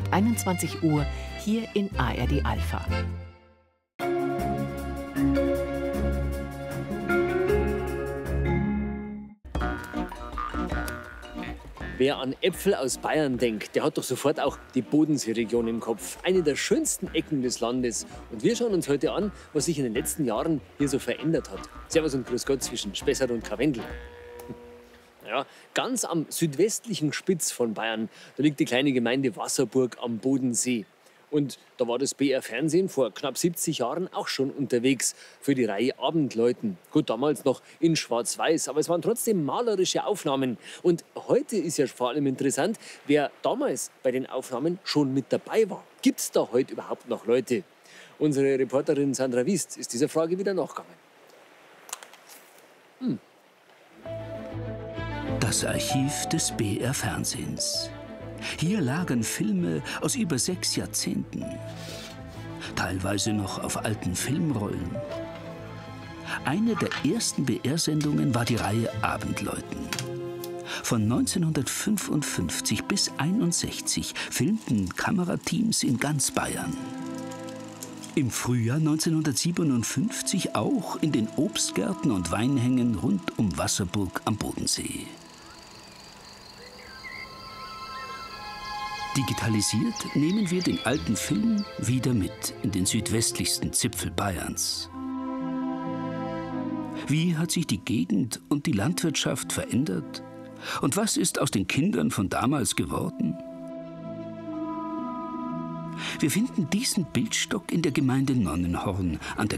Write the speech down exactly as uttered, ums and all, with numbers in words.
einundzwanzig Uhr hier in A R D Alpha. Wer an Äpfel aus Bayern denkt, der hat doch sofort auch die Bodenseeregion im Kopf. Eine der schönsten Ecken des Landes. Und wir schauen uns heute an, was sich in den letzten Jahren hier so verändert hat. Servus und Grüß Gott zwischen Spessart und Karwendel. Ja, ganz am südwestlichen Spitz von Bayern, da liegt die kleine Gemeinde Wasserburg am Bodensee. Und da war das B R Fernsehen vor knapp siebzig Jahren auch schon unterwegs für die Reihe Abendläuten. Gut, damals noch in Schwarz-Weiß, aber es waren trotzdem malerische Aufnahmen. Und heute ist ja vor allem interessant, wer damals bei den Aufnahmen schon mit dabei war. Gibt es da heute überhaupt noch Leute? Unsere Reporterin Sandra Wiest ist dieser Frage wieder nachgegangen. Hm. Das Archiv des B R Fernsehens. Hier lagen Filme aus über sechs Jahrzehnten. Teilweise noch auf alten Filmrollen. Eine der ersten B R-Sendungen war die Reihe Abendläuten. Von neunzehnhundertfünfundfünfzig bis einundsechzig filmten Kamerateams in ganz Bayern. Im Frühjahr neunzehnhundertsiebenundfünfzig auch in den Obstgärten und Weinhängen rund um Wasserburg am Bodensee. Digitalisiert nehmen wir den alten Film wieder mit in den südwestlichsten Zipfel Bayerns. Wie hat sich die Gegend und die Landwirtschaft verändert? Und was ist aus den Kindern von damals geworden? Wir finden diesen Bildstock in der Gemeinde Nonnenhorn an der